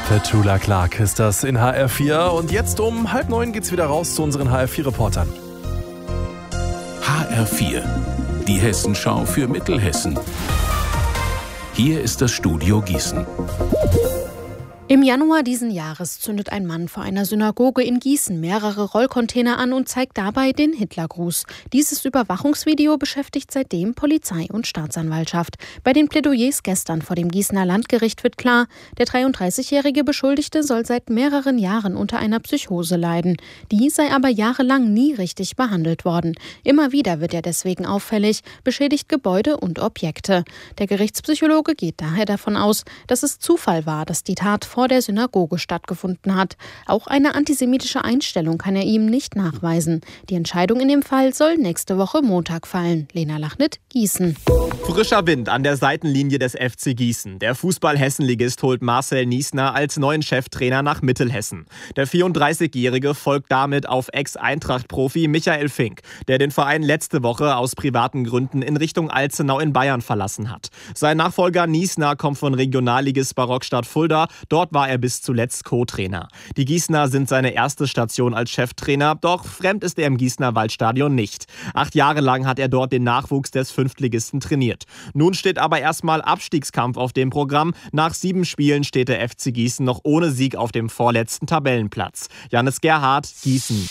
Petula Clark ist das in HR4 und jetzt um 8:30 geht's wieder raus zu unseren HR4-Reportern. HR4, die Hessenschau für Mittelhessen. Hier ist das Studio Gießen. Im Januar diesen Jahres zündet ein Mann vor einer Synagoge in Gießen mehrere Rollcontainer an und zeigt dabei den Hitlergruß. Dieses Überwachungsvideo beschäftigt seitdem Polizei und Staatsanwaltschaft. Bei den Plädoyers gestern vor dem Gießener Landgericht wird klar, der 33-jährige Beschuldigte soll seit mehreren Jahren unter einer Psychose leiden. Die sei aber jahrelang nie richtig behandelt worden. Immer wieder wird er deswegen auffällig, beschädigt Gebäude und Objekte. Der Gerichtspsychologe geht daher davon aus, dass es Zufall war, dass die Tat vor der Synagoge stattgefunden hat. Auch eine antisemitische Einstellung kann er ihm nicht nachweisen. Die Entscheidung in dem Fall soll nächste Woche Montag fallen. Lena Lachnit, Gießen. Frischer Wind an der Seitenlinie des FC Gießen. Der Fußball-Hessenligist holt Marcel Niesner als neuen Cheftrainer nach Mittelhessen. Der 34-Jährige folgt damit auf Ex-Eintracht-Profi Michael Fink, der den Verein letzte Woche aus privaten Gründen in Richtung Alzenau in Bayern verlassen hat. Sein Nachfolger Niesner kommt von Regionalligist Barockstadt Fulda. Dort war er bis zuletzt Co-Trainer. Die Gießener sind seine erste Station als Cheftrainer, doch fremd ist er im Gießener Waldstadion nicht. 8 Jahre lang hat er dort den Nachwuchs des Fünftligisten trainiert. Nun steht aber erstmal Abstiegskampf auf dem Programm. Nach 7 Spielen steht der FC Gießen noch ohne Sieg auf dem vorletzten Tabellenplatz. Janis Gerhardt, Gießen.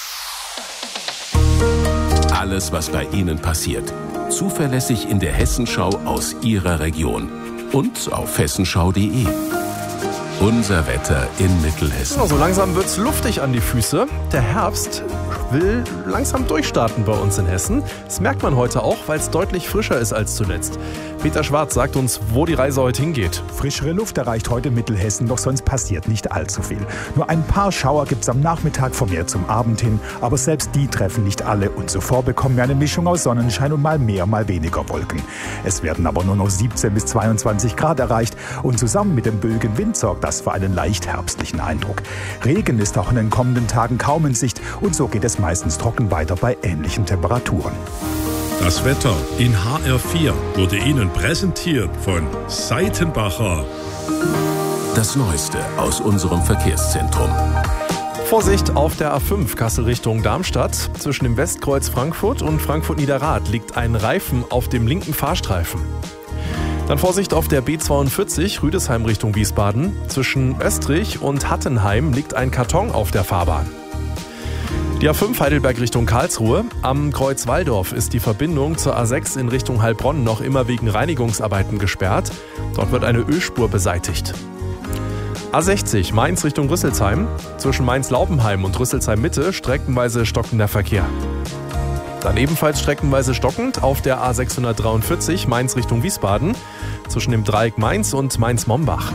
Alles, was bei Ihnen passiert. Zuverlässig in der Hessenschau aus Ihrer Region. Und auf hessenschau.de. Unser Wetter in Mittelhessen. Ja, so langsam wird's luftig an die Füße. Der Herbst will langsam durchstarten bei uns in Hessen. Das merkt man heute auch, weil es deutlich frischer ist als zuletzt. Peter Schwarz sagt uns, wo die Reise heute hingeht. Frischere Luft erreicht heute Mittelhessen, doch sonst passiert nicht allzu viel. Nur ein paar Schauer gibt's am Nachmittag vermehrt zum Abend hin, aber selbst die treffen nicht alle und zuvor bekommen wir eine Mischung aus Sonnenschein und mal mehr, mal weniger Wolken. Es werden aber nur noch 17 bis 22 Grad erreicht und zusammen mit dem böigen Wind sorgt das für einen leicht herbstlichen Eindruck. Regen ist auch in den kommenden Tagen kaum in Sicht und so geht es meistens trocken weiter bei ähnlichen Temperaturen. Das Wetter in HR4 wurde Ihnen präsentiert von Seitenbacher. Das Neueste aus unserem Verkehrszentrum. Vorsicht auf der A5 Kassel Richtung Darmstadt. Zwischen dem Westkreuz Frankfurt und Frankfurt-Niederrad liegt ein Reifen auf dem linken Fahrstreifen. Dann Vorsicht auf der B42 Rüdesheim Richtung Wiesbaden. Zwischen Österreich und Hattenheim liegt ein Karton auf der Fahrbahn. Die A5 Heidelberg Richtung Karlsruhe. Am Kreuz Walldorf ist die Verbindung zur A6 in Richtung Heilbronn noch immer wegen Reinigungsarbeiten gesperrt. Dort wird eine Ölspur beseitigt. A60 Mainz Richtung Rüsselsheim. Zwischen Mainz-Laubenheim und Rüsselsheim-Mitte streckenweise stockender Verkehr. Dann ebenfalls streckenweise stockend auf der A643 Mainz Richtung Wiesbaden. Zwischen dem Dreieck Mainz und Mainz-Mombach.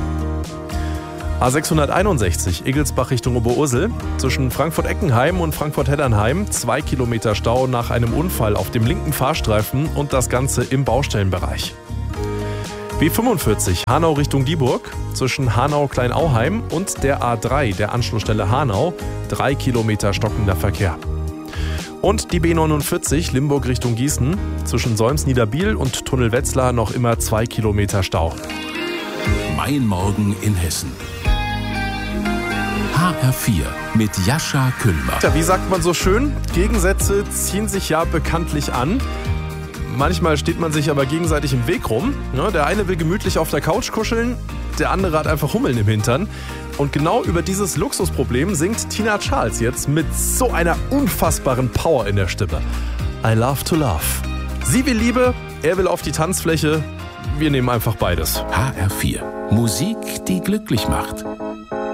A661 Egelsbach Richtung Oberursel. Zwischen Frankfurt-Eckenheim und Frankfurt-Heddernheim 2 Kilometer Stau nach einem Unfall auf dem linken Fahrstreifen und das Ganze im Baustellenbereich. B45 Hanau Richtung Dieburg. Zwischen Hanau-Kleinauheim und der A3 der Anschlussstelle Hanau 3 Kilometer stockender Verkehr. Und die B49 Limburg Richtung Gießen. Zwischen Solms-Niederbiel und Tunnel Wetzlar noch immer 2 Kilometer Stau. Mein Morgen in Hessen. HR4 mit Jascha Kühlmann. Ja, wie sagt man so schön? Gegensätze ziehen sich ja bekanntlich an. Manchmal steht man sich aber gegenseitig im Weg rum. Der eine will gemütlich auf der Couch kuscheln, der andere hat einfach Hummeln im Hintern. Und genau über dieses Luxusproblem singt Tina Charles jetzt mit so einer unfassbaren Power in der Stimme. I love to love. Sie will Liebe, er will auf die Tanzfläche. Wir nehmen einfach beides. HR4. Musik, die glücklich macht.